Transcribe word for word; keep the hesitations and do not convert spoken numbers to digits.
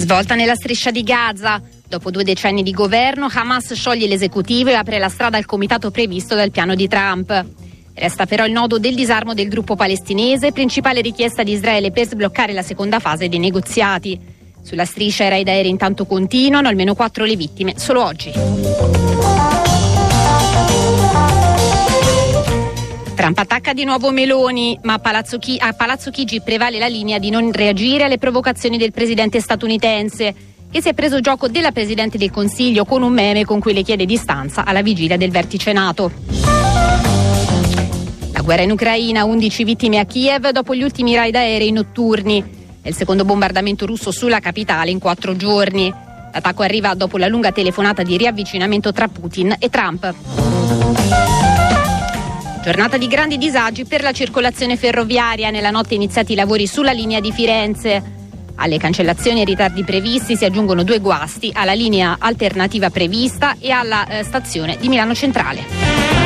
Svolta nella striscia di Gaza. Dopo due decenni di governo, Hamas scioglie l'esecutivo e apre la strada al comitato previsto dal piano di Trump. Resta però il nodo del disarmo del gruppo palestinese, principale richiesta di Israele per sbloccare la seconda fase dei negoziati. Sulla striscia i raid aerei intanto continuano, almeno quattro le vittime solo oggi. Trump attacca di nuovo Meloni, ma a Palazzo, Chi- a Palazzo Chigi prevale la linea di non reagire alle provocazioni del presidente statunitense, che si è preso gioco della Presidente del Consiglio con un meme con cui le chiede distanza alla vigilia del vertice NATO. La guerra in Ucraina, undici vittime a Kiev dopo gli ultimi raid aerei notturni. È il secondo bombardamento russo sulla capitale in quattro giorni. L'attacco arriva dopo la lunga telefonata di riavvicinamento tra Putin e Trump. Giornata di grandi disagi per la circolazione ferroviaria. Nella notte iniziati i lavori sulla linea di Firenze. Alle cancellazioni e ritardi previsti si aggiungono due guasti alla linea alternativa prevista e alla eh, stazione di Milano Centrale.